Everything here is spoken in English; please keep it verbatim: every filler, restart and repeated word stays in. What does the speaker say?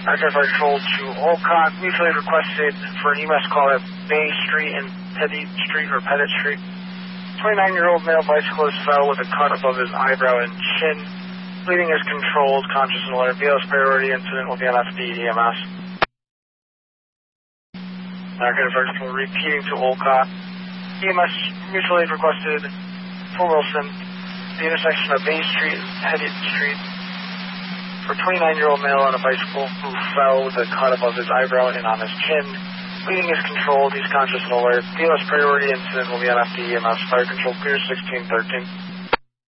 Archive Fire Control to Olcott. Mutually requested for an E M S call at Bay Street and Pettit Street or Pettit Street. twenty-nine-year-old male bicyclist fell with a cut above his eyebrow and chin. Bleeding is controlled, conscious and alert. B L S priority incident will be on F D E M S. Archive Fire Control repeating to Olcott. E M S mutually requested for Wilson, the intersection of Bay Street and Pettit Street, for a twenty-nine-year-old male on a bicycle who fell with a cut above his eyebrow and on his chin. Bleeding is controlled, he's conscious and alert. B L S priority incident will be on F D E M S. Fire Control clear sixteen thirteen.